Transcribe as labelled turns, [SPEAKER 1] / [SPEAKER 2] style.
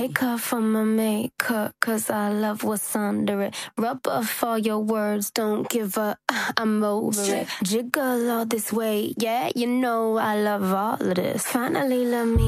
[SPEAKER 1] Take off all my makeup, cause I love what's under it. Rub off all your words, don't give up, I'm over it. Jiggle all this weight, yeah, you know I love all of this. Finally love me